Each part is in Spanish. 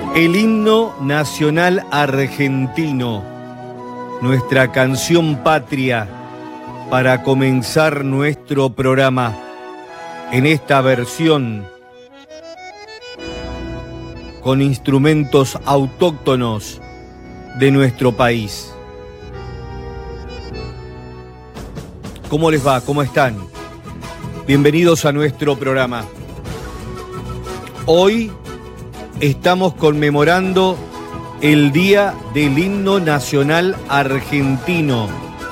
El himno nacional argentino, nuestra canción patria para comenzar nuestro programa en esta versión con instrumentos autóctonos de nuestro país. ¿Cómo les va? ¿Cómo están? Bienvenidos a nuestro programa. Hoy estamos conmemorando el Día del Himno Nacional Argentino,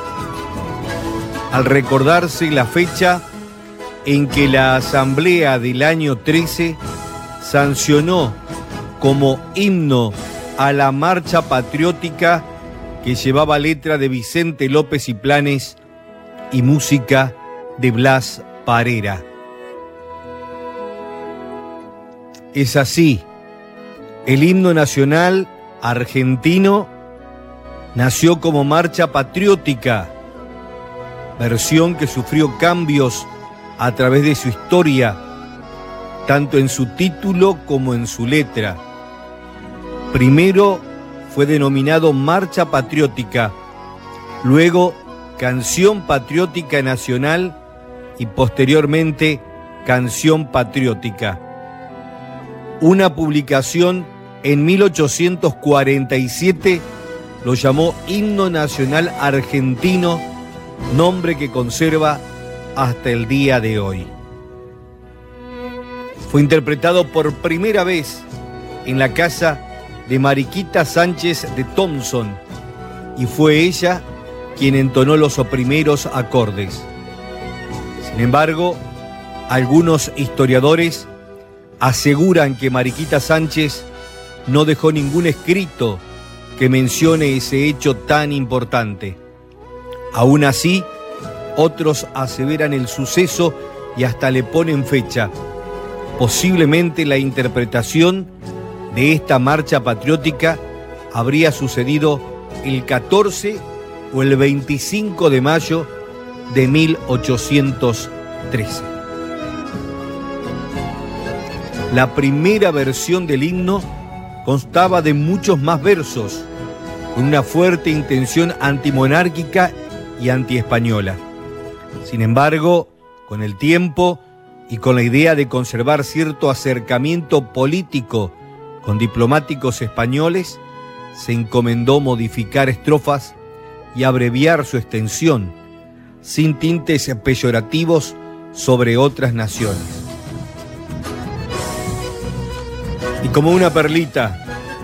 al recordarse la fecha en que la Asamblea del año 13 sancionó como himno a la marcha patriótica que llevaba letra de Vicente López y Planes y música de Blas Parera. Es así, el himno nacional argentino nació como marcha patriótica, versión que sufrió cambios a través de su historia, tanto en su título como en su letra. Primero fue denominado Marcha Patriótica, luego Canción Patriótica Nacional y posteriormente Canción Patriótica. Una publicación en 1847 lo llamó Himno Nacional Argentino, nombre que conserva hasta el día de hoy. Fue interpretado por primera vez en la casa de Mariquita Sánchez de Thompson y fue ella quien entonó los primeros acordes. Sin embargo, algunos historiadores aseguran que Mariquita Sánchez no dejó ningún escrito que mencione ese hecho tan importante. Aún así, otros aseveran el suceso y hasta le ponen fecha. Posiblemente la interpretación de esta marcha patriótica habría sucedido el 14 o el 25 de mayo de 1813. La primera versión del himno constaba de muchos más versos, con una fuerte intención antimonárquica y antiespañola. Sin embargo, con el tiempo y con la idea de conservar cierto acercamiento político con diplomáticos españoles, se encomendó modificar estrofas y abreviar su extensión, sin tintes peyorativos sobre otras naciones. Y como una perlita,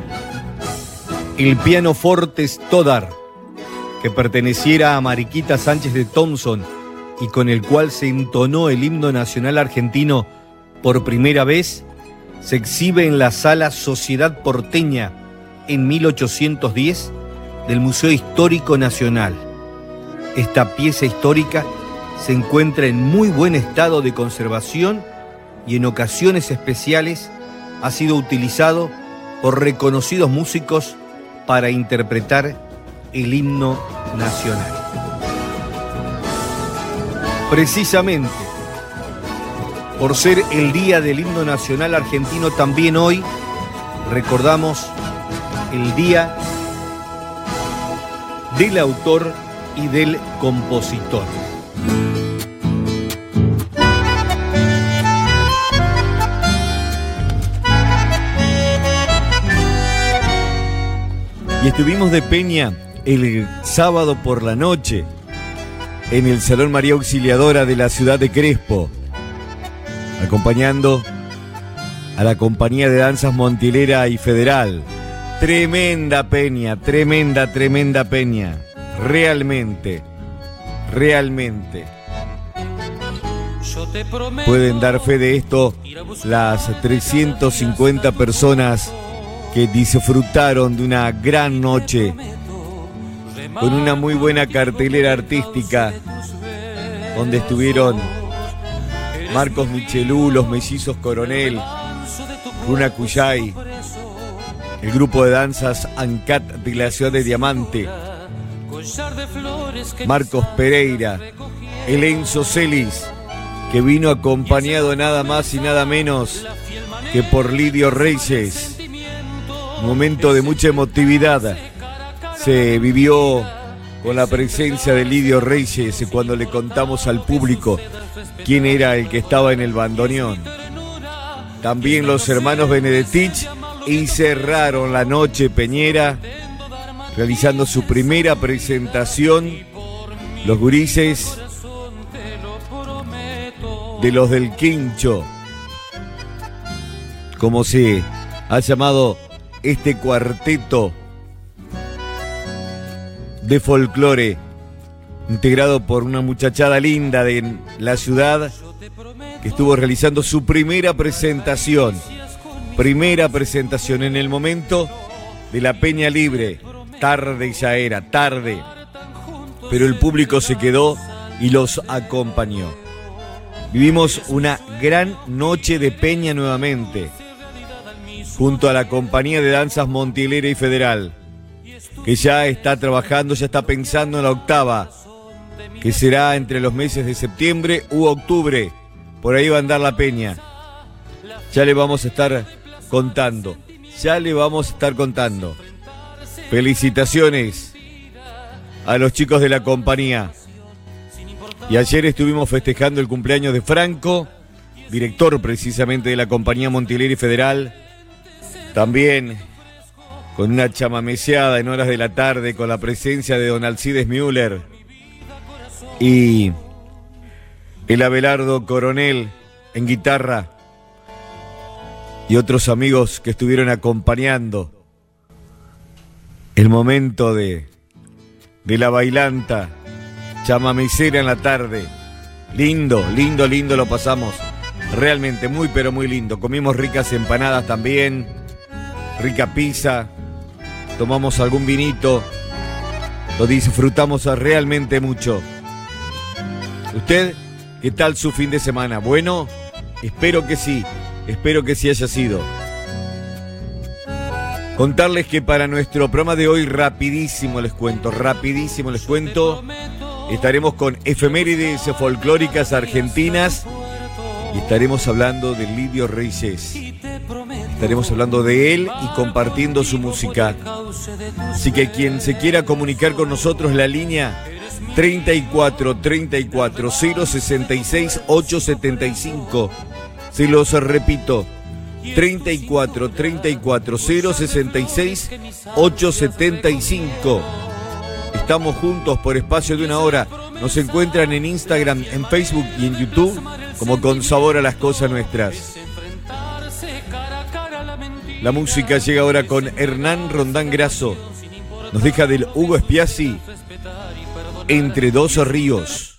el pianoforte Stoddard, que perteneciera a Mariquita Sánchez de Thompson y con el cual se entonó el himno nacional argentino por primera vez, se exhibe en la Sala Sociedad Porteña en 1810 del Museo Histórico Nacional. Esta pieza histórica se encuentra en muy buen estado de conservación y en ocasiones especiales ha sido utilizado por reconocidos músicos para interpretar el himno nacional. Precisamente, por ser el Día del Himno Nacional Argentino, también hoy recordamos el Día del Autor y del Compositor. Y estuvimos de peña el sábado por la noche en el Salón María Auxiliadora de la ciudad de Crespo, acompañando a la compañía de danzas Montilera y Federal. Tremenda peña, tremenda peña. Realmente. Pueden dar fe de esto las 350 personas que disfrutaron de una gran noche con una muy buena cartelera artística donde estuvieron Marcos Michelú, los Mellizos Coronel, Bruna Cuyay, el grupo de danzas ANCAT de la ciudad de Diamante, Marcos Pereira, el Enzo Celis, que vino acompañado nada más y nada menos que por Lidio Reyes, Un momento de mucha emotividad se vivió con la presencia de Lidio Reyes cuando le contamos al público quién era el que estaba en el bandoneón. También los hermanos Benedetich encerraron la noche peñera realizando su primera presentación. Los gurises de los del Quincho, como se ha llamado este cuarteto de folclore, integrado por una muchachada linda de la ciudad que estuvo realizando su primera presentación en el momento de la Peña Libre. Tarde ya era, tarde, pero el público se quedó y los acompañó. Vivimos una gran noche de peña nuevamente, junto a la compañía de danzas Montielera y Federal, que ya está trabajando, ya está pensando en la octava, que será entre los meses de septiembre u octubre. Por ahí va a andar la peña. Ya le vamos a estar contando. Felicitaciones a los chicos de la compañía. Y ayer estuvimos festejando el cumpleaños de Franco, director precisamente de la compañía Montielera y Federal. También con una chamameceada en horas de la tarde con la presencia de don Alcides Müller y el Abelardo Coronel en guitarra y otros amigos que estuvieron acompañando el momento de la bailanta chamamecera en la tarde. Lindo lo pasamos. Realmente muy pero muy lindo. Comimos ricas empanadas también, rica pizza, tomamos algún vinito, lo disfrutamos realmente mucho. ¿Usted qué tal su fin de semana? Bueno, espero que sí haya sido. Contarles que para nuestro programa de hoy, rapidísimo les cuento, estaremos con efemérides folclóricas argentinas y estaremos hablando de Lidio Reyes. Estaremos hablando de él y compartiendo su música. Así que quien se quiera comunicar con nosotros, la línea 34 066 875. Se los repito, 34 066 875. Estamos juntos por espacio de una hora. Nos encuentran en Instagram, en Facebook y en YouTube como Con Sabor a las Cosas Nuestras. La música llega ahora con Hernán Rondán Grasso. Nos deja del Hugo Spiazzi, Entre dos ríos.